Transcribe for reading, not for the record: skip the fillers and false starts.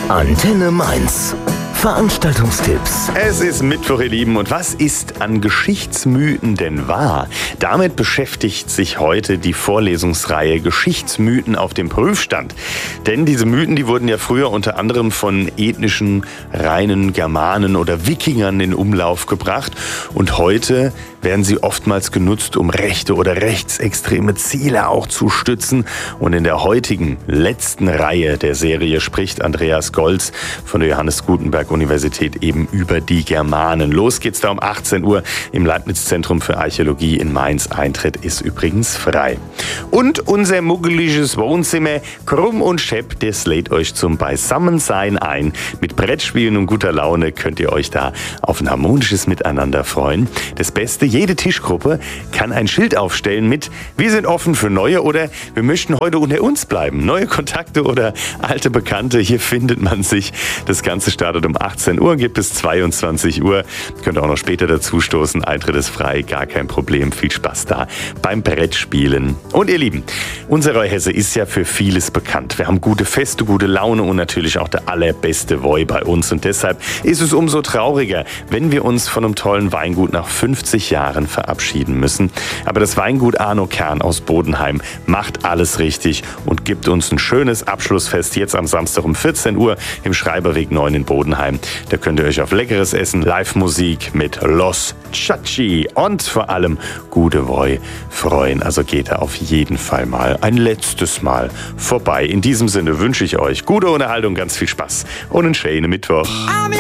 Antenne Mainz. Veranstaltungstipps. Es ist Mittwoch, ihr Lieben, und was ist an Geschichtsmythen denn wahr? Damit beschäftigt sich heute die Vorlesungsreihe Geschichtsmythen auf dem Prüfstand. Denn diese Mythen, die wurden ja früher unter anderem von ethnischen, reinen Germanen oder Wikingern in Umlauf gebracht. Und heute werden sie oftmals genutzt, um rechte oder rechtsextreme Ziele auch zu stützen. Und in der heutigen, letzten Reihe der Serie spricht Andreas Golz von der Johannes Gutenberg Universität eben über die Germanen. Los geht's da um 18 Uhr im Leibniz-Zentrum für Archäologie in Mainz. Eintritt ist übrigens frei. Und unser muggeliges Wohnzimmer, Krumm und Schepp, das lädt euch zum Beisammensein ein. Mit Brettspielen und guter Laune könnt ihr euch da auf ein harmonisches Miteinander freuen. Das Beste, jede Tischgruppe kann ein Schild aufstellen mit "Wir sind offen für Neue" oder "Wir möchten heute unter uns bleiben". Neue Kontakte oder alte Bekannte, hier findet man sich. Das Ganze startet um 18 Uhr, gibt bis 22 Uhr. Könnt auch noch später dazu stoßen. Eintritt ist frei, gar kein Problem. Viel Spaß da beim Brettspielen. Und ihr Lieben, unsere Hesse ist ja für vieles bekannt. Wir haben gute Feste, gute Laune und natürlich auch der allerbeste Woi bei uns. Und deshalb ist es umso trauriger, wenn wir uns von einem tollen Weingut nach 50 Jahren verabschieden müssen. Aber das Weingut Arno Kern aus Bodenheim macht alles richtig und gibt uns ein schönes Abschlussfest jetzt am Samstag um 14 Uhr im Schreiberweg 9 in Bodenheim. Da könnt ihr euch auf leckeres Essen, Live-Musik mit Los Chachi und vor allem gute Woi freuen. Also geht da auf jeden Fall mal ein letztes Mal vorbei. In diesem Sinne wünsche ich euch gute Unterhaltung, ganz viel Spaß und einen schönen Mittwoch.